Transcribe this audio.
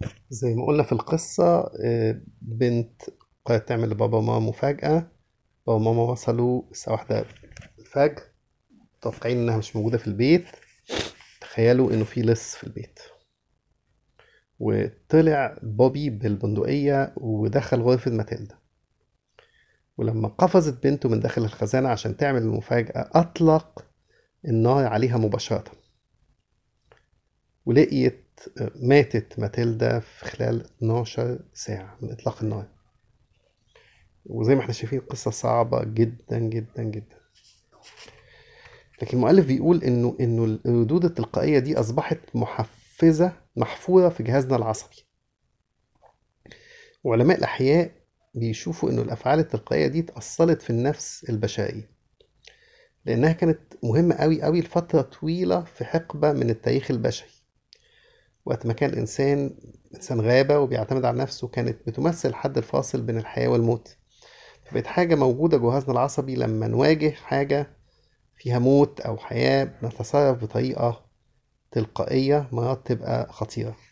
زي ما قلنا في القصة، بنت قررت تعمل لبابا وماما مفاجأة. بابا وماما وصلوا الساعة 1 الفجر، متوقعين إنها مش موجودة في البيت. تخيلوا إنه في لص في البيت، وطلع بوبي بالبندقية ودخل غرفة ماتيلدا. ولما قفزت بنته من داخل الخزانة عشان تعمل المفاجأة، أطلق النار عليها مباشرة، ولقيت ماتت ماتيلدا في خلال 12 ساعة من إطلاق النار. وزي ما احنا شايفين قصة صعبة جدا جدا جدا. لكن المؤلف بيقول انه الردود التلقائية دي اصبحت محفزة محفورة في جهازنا العصبي. وعلماء الاحياء بيشوفوا انه الافعال التلقائية دي اتأصلت في النفس البشرية، لانها كانت مهمة قوي قوي لفترة طويلة في حقبة من التاريخ البشري. وقت ما كان الانسان انسان غابة وبيعتمد على نفسه، كانت بتمثل الحد الفاصل بين الحياة والموت. فبقت حاجة موجودة جهازنا العصبي لما نواجه حاجة فيها موت أو حياة، بنتصرف بطريقة تلقائية مرات تبقى خطيرة.